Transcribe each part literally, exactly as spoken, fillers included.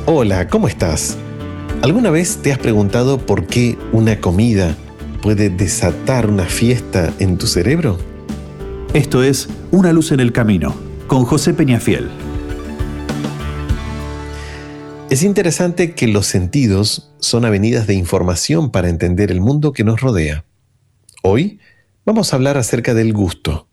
Hola, ¿cómo estás? ¿Alguna vez te has preguntado por qué una comida puede desatar una fiesta en tu cerebro? Esto es Una luz en el camino, con José Peñafiel. Es interesante que los sentidos son avenidas de información para entender el mundo que nos rodea. Hoy vamos a hablar acerca del gusto.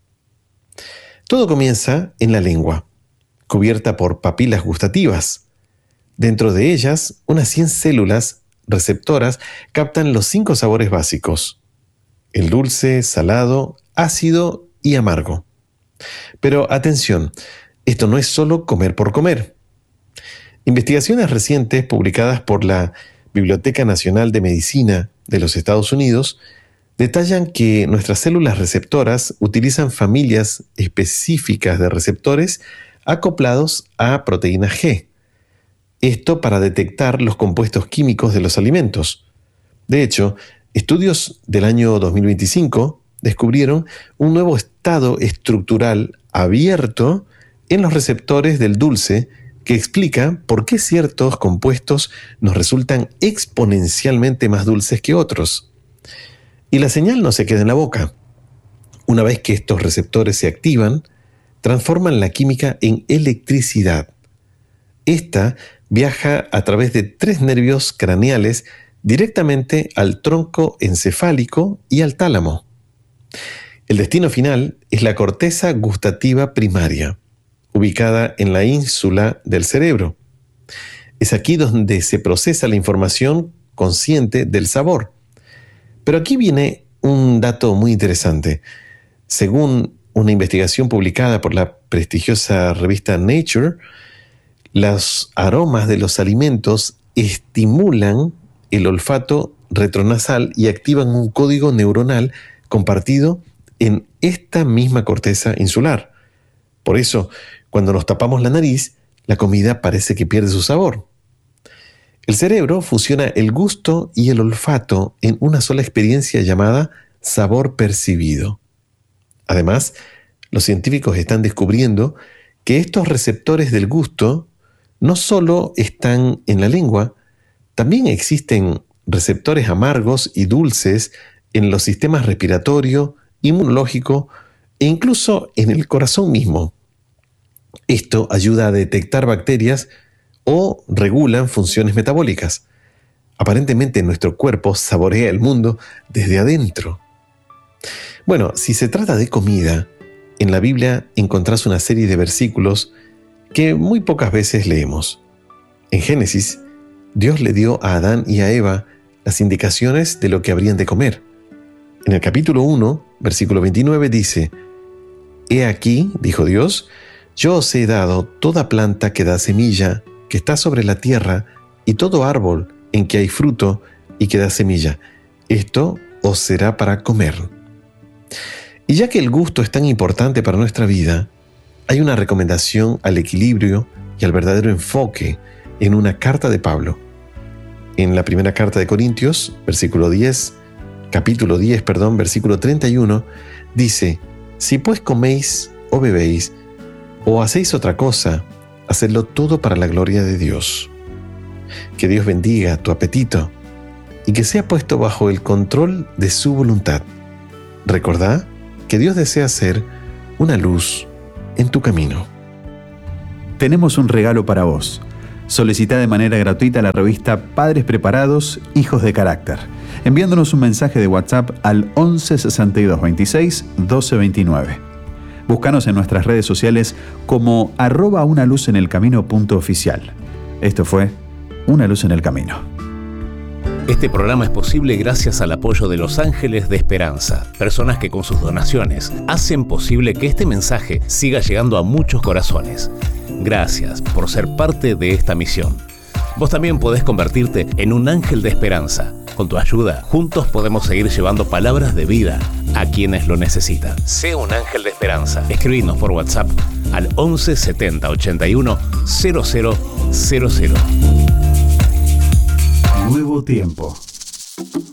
Todo comienza en la lengua, cubierta por papilas gustativas. Dentro de ellas, unas cien células receptoras captan los cinco sabores básicos: el dulce, salado, ácido y amargo. Pero atención, esto no es solo comer por comer. Investigaciones recientes publicadas por la Biblioteca Nacional de Medicina de los Estados Unidos detallan que nuestras células receptoras utilizan familias específicas de receptores acoplados a proteína G. Esto para detectar los compuestos químicos de los alimentos. De hecho, estudios del año dos mil veinticinco descubrieron un nuevo estado estructural abierto en los receptores del dulce que explica por qué ciertos compuestos nos resultan exponencialmente más dulces que otros. Y la señal no se queda en la boca. Una vez que estos receptores se activan, transforman la química en electricidad. Esta viaja a través de tres nervios craneales directamente al tronco encefálico y al tálamo. El destino final es la corteza gustativa primaria, ubicada en la ínsula del cerebro. Es aquí donde se procesa la información consciente del sabor. Pero aquí viene un dato muy interesante. Según una investigación publicada por la prestigiosa revista Nature, los aromas de los alimentos estimulan el olfato retronasal y activan un código neuronal compartido en esta misma corteza insular. Por eso, cuando nos tapamos la nariz, la comida parece que pierde su sabor. El cerebro fusiona el gusto y el olfato en una sola experiencia llamada sabor percibido. Además, los científicos están descubriendo que estos receptores del gusto no solo están en la lengua, también existen receptores amargos y dulces en los sistemas respiratorio, inmunológico e incluso en el corazón mismo. Esto ayuda a detectar bacterias o regulan funciones metabólicas. Aparentemente nuestro cuerpo saborea el mundo desde adentro. Bueno, si se trata de comida, en la Biblia encontrás una serie de versículos que muy pocas veces leemos. En Génesis, Dios le dio a Adán y a Eva las indicaciones de lo que habrían de comer. En el capítulo uno, versículo veintinueve dice: «He aquí, dijo Dios, yo os he dado toda planta que da semilla, que está sobre la tierra, y todo árbol en que hay fruto y que da semilla. Esto os será para comer». Y ya que el gusto es tan importante para nuestra vida, hay una recomendación al equilibrio y al verdadero enfoque en una carta de Pablo. En la primera carta de Corintios, versículo diez, capítulo diez, perdón, versículo treinta y uno, dice: «Si pues coméis o bebéis o hacéis otra cosa, hacedlo todo para la gloria de Dios». Que Dios bendiga tu apetito y que sea puesto bajo el control de su voluntad. Recordá que Dios desea ser una luz en tu camino. Tenemos un regalo para vos. Solicita de manera gratuita la revista Padres Preparados, Hijos de Carácter, enviándonos un mensaje de WhatsApp al once sesenta y dos veintiséis doce veintinueve. Búscanos en nuestras redes sociales como arroba una luz en el camino punto oficial. Esto fue Una luz en el camino. Este programa es posible gracias al apoyo de Los Ángeles de Esperanza, personas que con sus donaciones hacen posible que este mensaje siga llegando a muchos corazones. Gracias por ser parte de esta misión. Vos también podés convertirte en un ángel de esperanza. Con tu ayuda, juntos podemos seguir llevando palabras de vida a quienes lo necesitan. Sé un ángel de esperanza. Escribinos por WhatsApp al once setenta ochenta y uno cero cero cero cero. Nuevo tiempo.